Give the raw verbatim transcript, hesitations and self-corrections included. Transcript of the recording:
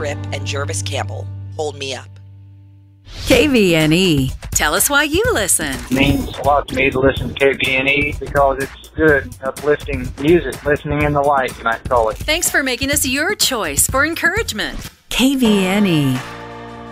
Tripp and Jervis Campbell, Hold Me Up. K V N E. Tell us why you listen. It means a lot to me to listen to K V N E because it's good, uplifting music, listening in the light, you might call it. Thanks for making us your choice for encouragement. K V N E.